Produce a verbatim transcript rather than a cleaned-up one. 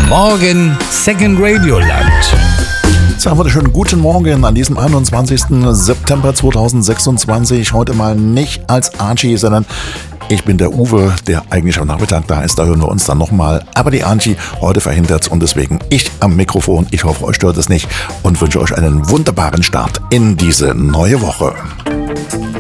Morgen Second Radio Land. So, einen wunderschönen guten Morgen an diesem einundzwanzigsten September zweitausendsechsundzwanzig. Heute mal nicht als Archie, sondern ich bin der Uwe, der eigentlich am Nachmittag da ist. Da hören wir uns dann nochmal. Aber die Archie heute verhindert und deswegen ich am Mikrofon. Ich hoffe, euch stört es nicht und wünsche euch einen wunderbaren Start in diese neue Woche.